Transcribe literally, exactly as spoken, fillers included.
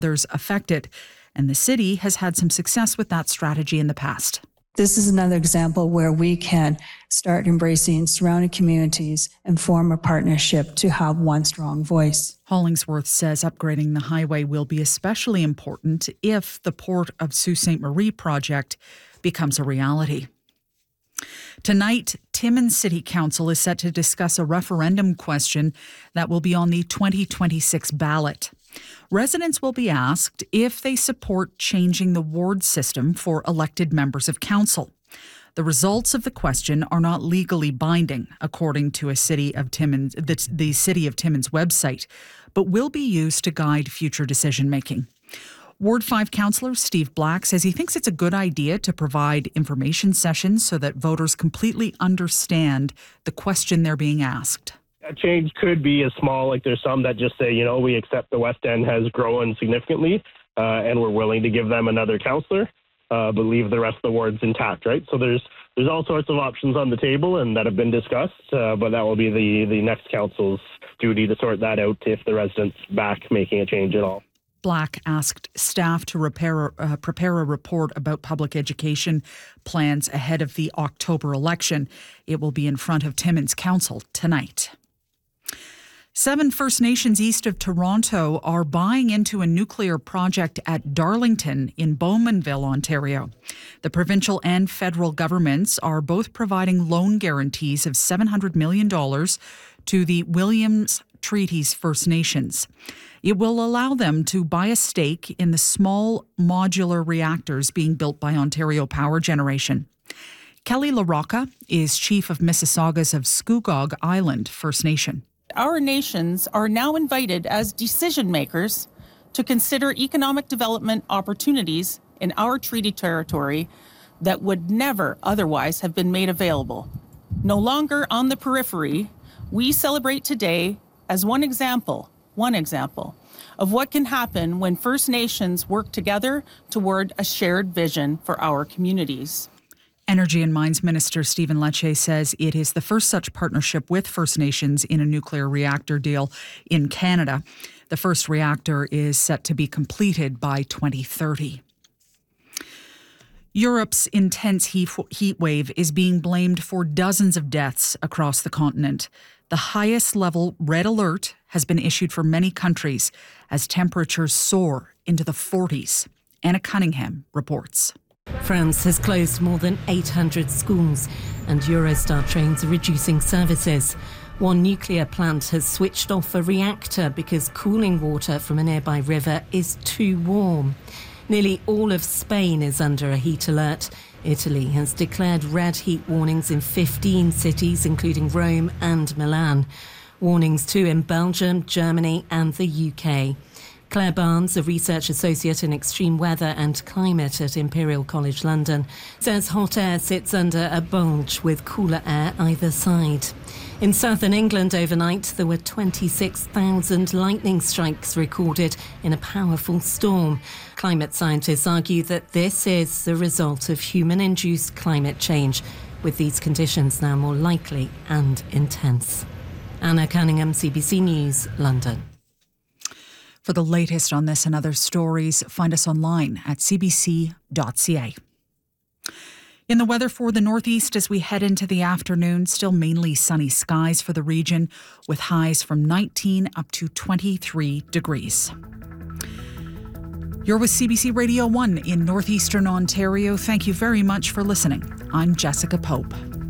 others affected. And the city has had some success with that strategy in the past. This is another example where we can start embracing surrounding communities and form a partnership to have one strong voice. Hollingsworth says upgrading the highway will be especially important if the Port of Sault Ste. Marie project becomes a reality. Tonight, Timmins City Council is set to discuss a referendum question that will be on the twenty twenty-six ballot. Residents will be asked if they support changing the ward system for elected members of council. The results of the question are not legally binding, according to a City of Timmins, the, the City of Timmins website, but will be used to guide future decision-making. Ward five councillor Steve Black says he thinks it's a good idea to provide information sessions so that voters completely understand the question they're being asked. A change could be as small, like there's some that just say, you know, we accept the West End has grown significantly uh, and we're willing to give them another councillor, uh, but leave the rest of the wards intact, right? So there's there's all sorts of options on the table and that have been discussed, uh, but that will be the, the next council's duty to sort that out if the residents back making a change at all. Black asked staff to repair, uh, prepare a report about public education plans ahead of the October election. It will be in front of Timmins Council tonight. Seven First Nations east of Toronto are buying into a nuclear project at Darlington in Bowmanville, Ontario. The provincial and federal governments are both providing loan guarantees of seven hundred million dollars to the Williams Treaties First Nations. It will allow them to buy a stake in the small modular reactors being built by Ontario Power Generation. Kelly LaRocca is chief of Mississaugas of Scugog Island First Nation. Our nations are now invited as decision makers to consider economic development opportunities in our treaty territory that would never otherwise have been made available. No longer on the periphery, we celebrate today as one example, one example of what can happen when First Nations work together toward a shared vision for our communities. Energy and Mines Minister Stephen Lecce says it is the first such partnership with First Nations in a nuclear reactor deal in Canada. The first reactor is set to be completed by twenty thirty. Europe's intense heat wave is being blamed for dozens of deaths across the continent. The highest level red alert has been issued for many countries as temperatures soar into the forties. Anna Cunningham reports. France has closed more than eight hundred schools and Eurostar trains are reducing services. One nuclear plant has switched off a reactor because cooling water from a nearby river is too warm. Nearly all of Spain is under a heat alert. Italy has declared red heat warnings in fifteen cities, including Rome and Milan. Warnings too in Belgium, Germany and the U K. Claire Barnes, a research associate in extreme weather and climate at Imperial College London, says hot air sits under a bulge with cooler air either side. In southern England overnight, there were twenty-six thousand lightning strikes recorded in a powerful storm. Climate scientists argue that this is the result of human-induced climate change, with these conditions now more likely and intense. Anna Cunningham, C B C News, London. For the latest on this and other stories, find us online at c b c dot c a. In the weather for the northeast as we head into the afternoon, still mainly sunny skies for the region with highs from nineteen up to twenty-three degrees. You're with C B C Radio one in northeastern Ontario. Thank you very much for listening. I'm Jessica Pope.